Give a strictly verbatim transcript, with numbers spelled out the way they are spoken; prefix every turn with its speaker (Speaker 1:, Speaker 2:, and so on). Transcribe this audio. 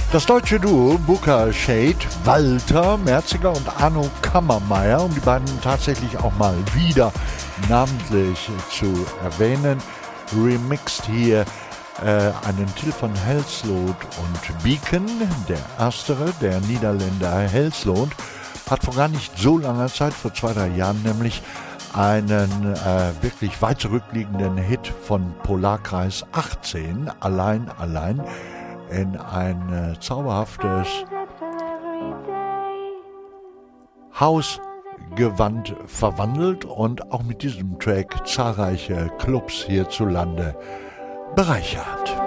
Speaker 1: Das deutsche Duo Booker Shade, Walter Merziger und Arno Kammermeier, um die beiden tatsächlich auch mal wieder namentlich zu erwähnen, remixt hier äh, einen Titel von Hellslot und Beacon. Der erstere, der Niederländer Hellslot, hat vor gar nicht so langer Zeit, vor zwei, drei Jahren nämlich, einen äh, wirklich weit zurückliegenden Hit von Polarkreis achtzehn, Allein, Allein, in ein äh, zauberhaftes Hausgewand verwandelt und auch mit diesem Track zahlreiche Clubs hierzulande bereichert.